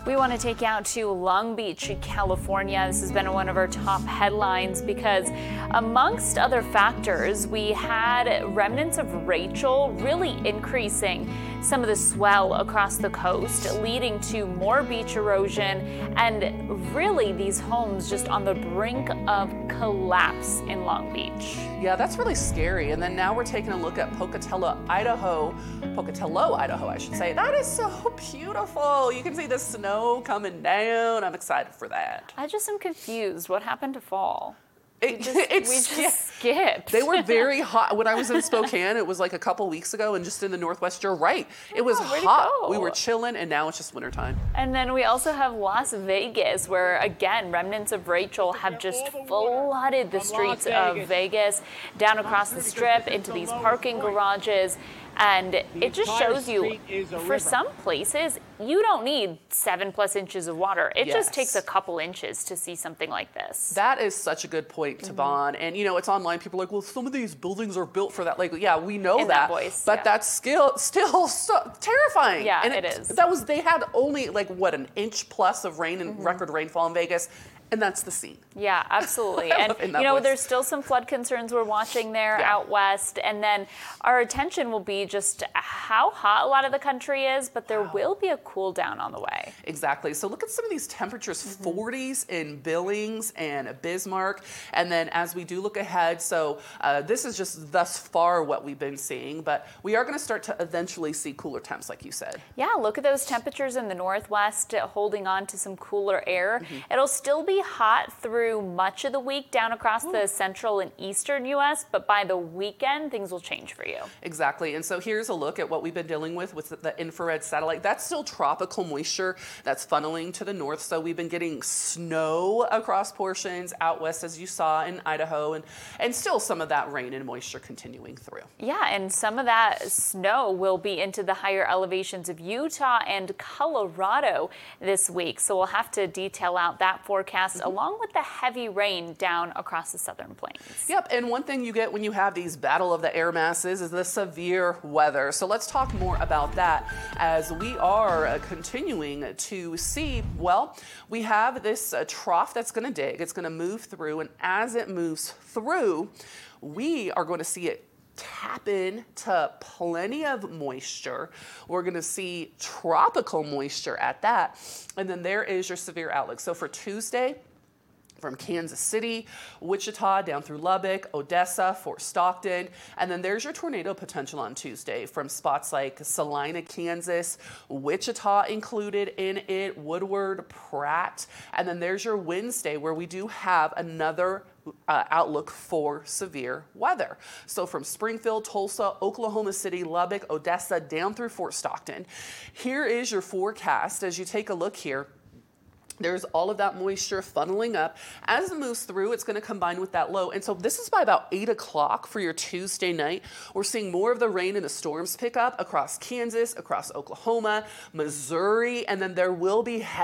We want to take you out to Long Beach, California. This has been one of our top headlines because amongst other factors, we had remnants of Rachel really increasing some of the swell across the coast, leading to more beach erosion and really these homes just on the brink of collapse in Long Beach. Yeah, that's really scary. And then now we're taking a look at Pocatello, Idaho, I should say. That is so beautiful. You can see the snow coming down. I'm excited for that. I just am confused. What happened to fall? We just skipped. They were very hot. When I was in Spokane, it was like a couple weeks ago, and just in the Northwest, you're right. It was hot. We were chilling, and now it's just wintertime. And then we also have Las Vegas, where, again, remnants of Rachel have just flooded the streets of Vegas, down across the Strip, into these parking garages. And it just shows you, for some places, you don't need 7+ inches of water. It just takes a couple inches to see something like this. That is such a good point, Taban. And, you know, it's online. People are like, well, some of these buildings are built for that. Like, yeah, we know that. But that's still so terrifying. Yeah, and it is. They had only, like, what, an inch plus of rain and record rainfall in Vegas. And that's the scene. Yeah, absolutely. And, you know, there's still some flood concerns we're watching there out west. And then our attention will be just how hot a lot of the country is, but there will be a cool down on the way. Exactly. So look at some of these temperatures, 40s in Billings and Bismarck. And then as we do look ahead, so this is just thus far what we've been seeing, but we are going to start to eventually see cooler temps, like you said. Yeah, look at those temperatures in the Northwest holding on to some cooler air. It'll still be hot through much of the week down across the central and eastern U.S., but by the weekend, things will change for you. Exactly. And so here's a look at what we've been dealing with the infrared satellite. That's still tropical moisture that's funneling to the north. So we've been getting snow across portions out west, as you saw in Idaho, and still some of that rain and moisture continuing through. Yeah, and some of that snow will be into the higher elevations of Utah and Colorado this week. So we'll have to detail out that forecast along with the heavy rain down across the southern plains. Yep, and one thing you get when you have these battle of the air masses is the severe weather. So let's talk more about that as we are continuing to see, well, we have this trough that's going to dig. It's going to move through, and as it moves through, we are going to see it tap into plenty of moisture. We're going to see tropical moisture at that. And then there is your severe outlook. So for Tuesday, from Kansas City, Wichita, down through Lubbock, Odessa, Fort Stockton, and then there's your tornado potential on Tuesday from spots like Salina, Kansas, Wichita included in it, Woodward, Pratt, and then there's your Wednesday where we do have another outlook for severe weather. So from Springfield, Tulsa, Oklahoma City, Lubbock, Odessa, down through Fort Stockton. Here is your forecast as you take a look here. There's all of that moisture funneling up. As it moves through, it's going to combine with that low. And so this is by about 8 o'clock for your Tuesday night. We're seeing more of the rain and the storms pick up across Kansas, across Oklahoma, Missouri, and then there will be